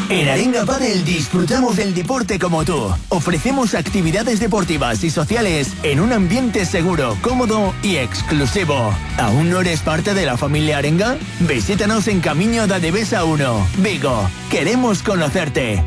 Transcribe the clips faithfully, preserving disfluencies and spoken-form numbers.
En Arenga Padel disfrutamos del deporte como tú. Ofrecemos actividades deportivas y sociales en un ambiente seguro, cómodo y exclusivo. ¿Aún no eres parte de la familia Arenga? Visítanos en Camiño da Devesa uno, Vigo. Queremos conocerte.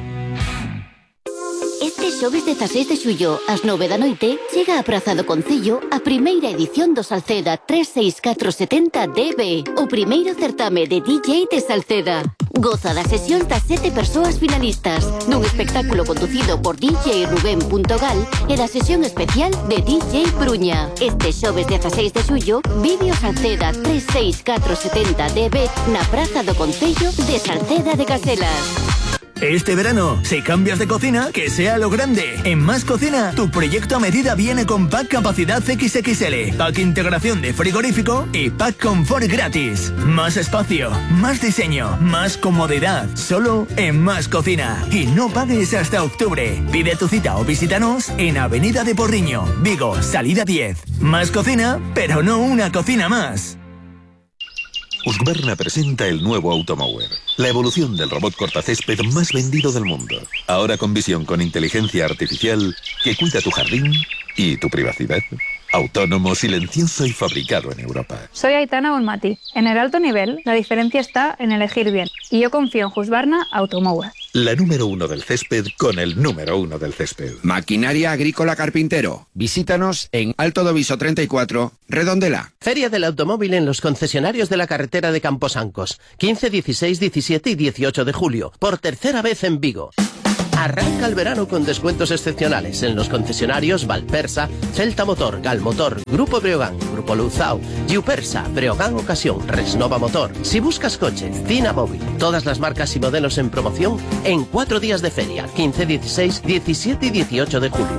Este xoves dezaseis de xullo, ás nove da noite, chega a Praza do Concello a primeira edición do Salceda tres seis catro setenta D B, o primeiro certame de D J de Salceda. Goza das sesións das sete persoas finalistas, dun espectáculo conducido por D J Rubén Puntogal e da sesión especial de D J Bruña. Este xoves dezaseis de xullo, vive o Salceda tres seis catro setenta D B na Praza do Concello de Salceda de Caselas. Este verano, si cambias de cocina, que sea lo grande. En Más Cocina, tu proyecto a medida viene con pack capacidad equis equis ele, pack integración de frigorífico y pack confort gratis. Más espacio, más diseño, más comodidad. Solo en Más Cocina. Y no pagues hasta octubre. Pide tu cita o visítanos en Avenida de Porriño, Vigo, salida diez. Más Cocina, pero no una cocina más. Husqvarna presenta el nuevo Automower, la evolución del robot cortacésped más vendido del mundo. Ahora con visión con inteligencia artificial que cuida tu jardín y tu privacidad. Autónomo, silencioso y fabricado en Europa. Soy Aitana Bonmati. En el alto nivel, la diferencia está en elegir bien. Y yo confío en Husqvarna Automower. La número uno del césped con el número uno del césped. Maquinaria Agrícola Carpintero. Visítanos en Alto do Viso treinta y cuatro, Redondela. Feria del Automóvil en los concesionarios de la carretera de Camposancos. quince, dieciséis, diecisiete y dieciocho de julio. Por tercera vez en Vigo. Arranca el verano con descuentos excepcionales en los concesionarios Valpersa, Celta Motor, Galmotor, Grupo Breogán, Grupo Luzao, Giupersa, Breogán Ocasión, Resnova Motor. Si buscas coches, Cina Móvil, todas las marcas y modelos en promoción en cuatro días de feria, quince, dieciséis, diecisiete y dieciocho de julio.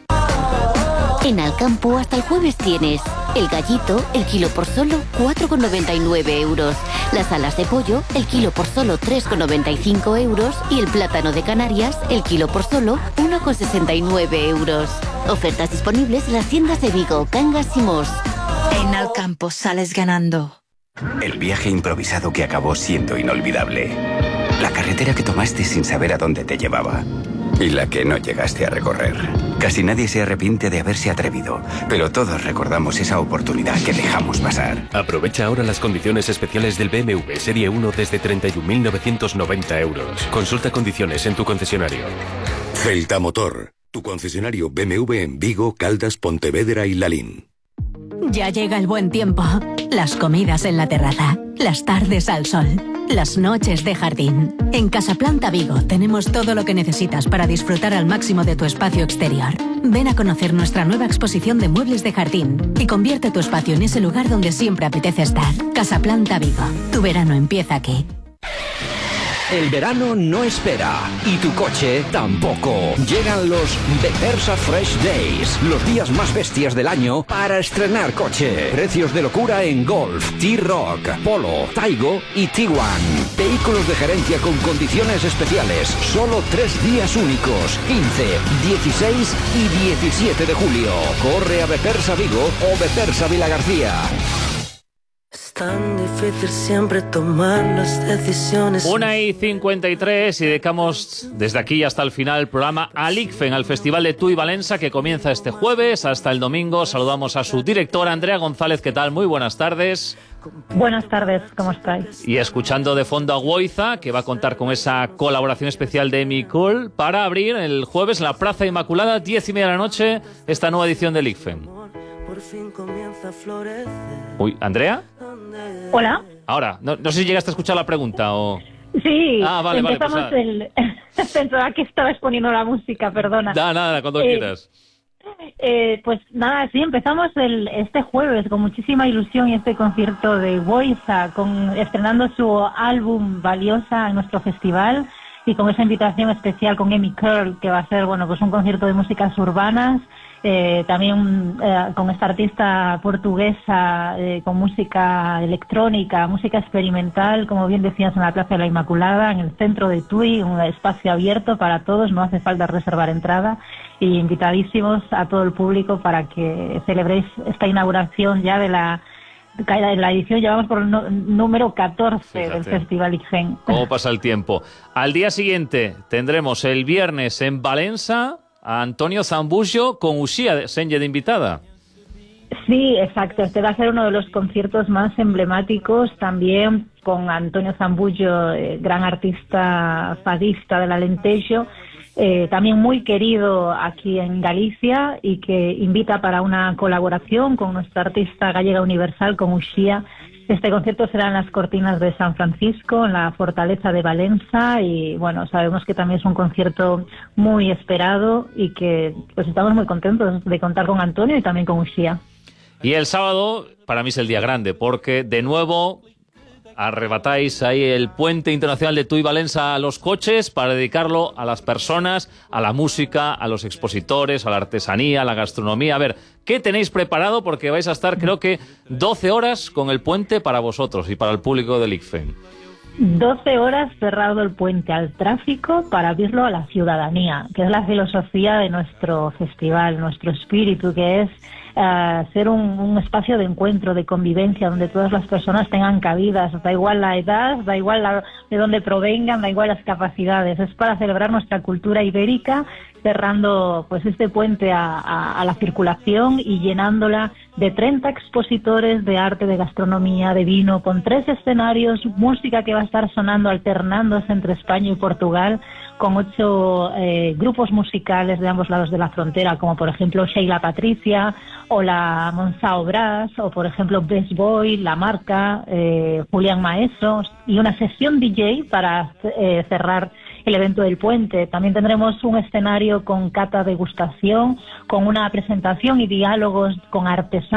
En Alcampo hasta el jueves tienes el gallito, el kilo por solo cuatro con noventa y nueve euros. Las alas de pollo, el kilo por solo tres con noventa y cinco euros. Y el plátano de Canarias, el kilo por solo uno con sesenta y nueve euros. Ofertas disponibles en las tiendas de Vigo, Cangas y Mos. En Alcampo sales ganando. El viaje improvisado que acabó siendo inolvidable. La carretera que tomaste sin saber a dónde te llevaba. Y la que no llegaste a recorrer. Casi nadie se arrepiente de haberse atrevido, pero todos recordamos esa oportunidad que dejamos pasar. Aprovecha ahora las condiciones especiales del B M W Serie uno desde treinta y un mil novecientos noventa euros. Consulta condiciones en tu concesionario. Celta Motor, tu concesionario B M W en Vigo, Caldas, Pontevedra y Lalín. Ya llega el buen tiempo. Las comidas en la terraza, las tardes al sol, las noches de jardín. En Casaplanta Vigo tenemos todo lo que necesitas para disfrutar al máximo de tu espacio exterior. Ven a conocer nuestra nueva exposición de muebles de jardín y convierte tu espacio en ese lugar donde siempre apetece estar. Casaplanta Vigo. Tu verano empieza aquí. El verano no espera y tu coche tampoco. Llegan los Bepersa Fresh Days, los días más bestias del año para estrenar coche. Precios de locura en Golf, T-Roc, Polo, Taigo y Tiguan. Vehículos de gerencia con condiciones especiales. Solo tres días únicos, quince, dieciséis y diecisiete de julio. Corre a Bepersa Vigo o Bepersa Vilagarcía. Es tan difícil siempre tomar las decisiones. Una y cincuenta y tres y dedicamos desde aquí hasta el final el programa al I C F E N, al Festival de Tui Valença, que comienza este jueves hasta el domingo. Saludamos a su directora, Andrea González. ¿Qué tal? Muy buenas tardes. Buenas tardes, ¿cómo estáis? Y escuchando de fondo a Woiza, que va a contar con esa colaboración especial de Emi Cool para abrir el jueves en la Plaza Inmaculada, diez y media de la noche, esta nueva edición del I C F E N. Uy, ¿Andrea? Hola. Ahora, no, no sé si llegaste a escuchar la pregunta o... Sí, ah, vale, empezamos vale, pues, el... Pensaba que estabas poniendo la música, perdona. Nada, nada, cuando eh, quieras. Eh, pues nada, sí, empezamos el, este jueves con muchísima ilusión este concierto de Woiza, con estrenando su álbum Valiosa en nuestro festival y con esa invitación especial con Emi Curl, que va a ser, bueno, pues un concierto de músicas urbanas. Eh, también eh, con esta artista portuguesa eh, con música electrónica, música experimental, como bien decías, en la Plaza de la Inmaculada, en el centro de Tui, un espacio abierto para todos, no hace falta reservar entrada, y invitadísimos a todo el público para que celebréis esta inauguración ya de la en la edición llevamos por el no, número catorce. Fíjate. Del Festival ICFEN. ¿Cómo pasa el tiempo? Al día siguiente tendremos el viernes en Valencia a Antonio Zambullo con Uxía Senye de invitada. Sí, exacto. Este va a ser uno de los conciertos más emblemáticos, también con Antonio Zambullo, eh, gran artista fadista del Alentejo, eh, también muy querido aquí en Galicia y que invita para una colaboración con nuestra artista gallega universal, con Uxía. Este concierto será en las Cortinas de San Francisco, en la Fortaleza de Valencia, y bueno, sabemos que también es un concierto muy esperado y que pues estamos muy contentos de contar con Antonio y también con Uxía. Y el sábado, para mí es el día grande, porque de nuevo arrebatáis ahí el puente internacional de Tui Valencia a los coches para dedicarlo a las personas, a la música, a los expositores, a la artesanía, a la gastronomía. A ver, ¿qué tenéis preparado? Porque vais a estar, creo que, doce horas con el puente para vosotros y para el público del ICFEN. doce horas cerrado el puente al tráfico para abrirlo a la ciudadanía, que es la filosofía de nuestro festival, nuestro espíritu, que es uh, ser un, un espacio de encuentro, de convivencia, donde todas las personas tengan cabidas, da igual la edad, da igual la, de dónde provengan, da igual las capacidades. Es para celebrar nuestra cultura ibérica, cerrando pues este puente a, a, a la circulación y llenándola de treinta expositores de arte, de gastronomía, de vino, con tres escenarios, música que va a estar sonando, alternándose entre España y Portugal, con ocho eh, grupos musicales de ambos lados de la frontera, como por ejemplo Sheila Patricia, o la Monsao Brass, o por ejemplo Best Boy, La Marca, eh, Julián Maeso, y una sesión D J para eh, cerrar el evento del puente. También tendremos un escenario con cata degustación, con una presentación y diálogos con artesanos